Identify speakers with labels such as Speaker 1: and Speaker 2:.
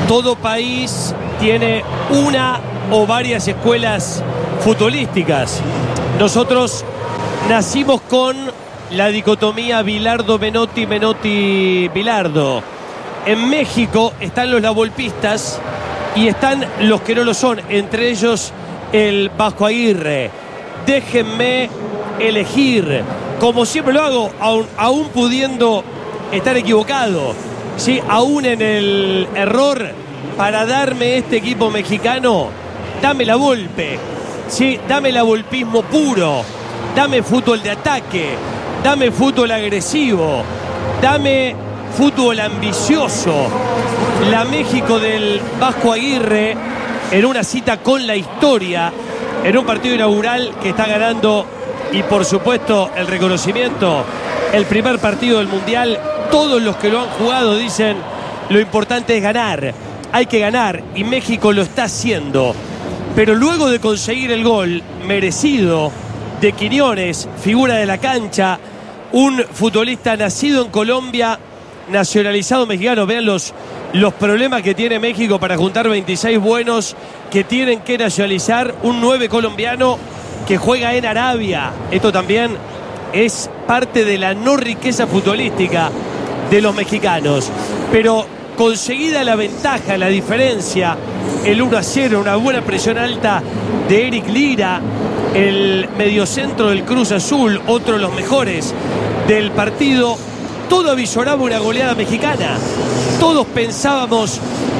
Speaker 1: todo país tiene una o varias escuelas futbolísticas. Nosotros nacimos con la dicotomía Bilardo-Menotti, Menotti-Bilardo. En México están los lavolpistas y están los que no lo son, entre ellos el Vasco Aguirre. Déjenme elegir, como siempre lo hago, aún pudiendo estar equivocado, ¿sí? Aún en el error, para darme este equipo mexicano, dame la Volpe, ¿sí? Dame el volpismo puro, dame fútbol de ataque, dame fútbol agresivo, dame fútbol ambicioso. La México del Vasco Aguirre, en una cita con la historia, en un partido inaugural que está ganando, y por supuesto el reconocimiento, el primer partido del Mundial. Todos los que lo han jugado dicen: lo importante es ganar, hay que ganar, y México lo está haciendo. Pero luego de conseguir el gol merecido de Quiñones, figura de la cancha, un futbolista nacido en Colombia, nacionalizado mexicano. Vean los problemas que tiene México para juntar 26 buenos que tienen que nacionalizar. Un 9 colombiano que juega en Arabia. Esto también es parte de la no riqueza futbolística de los mexicanos. Pero conseguida la ventaja, la diferencia, el 1-0, una buena presión alta de Eric Lira, el mediocentro del Cruz Azul, otro de los mejores del partido. Todo avisoraba una goleada mexicana. Todos pensábamos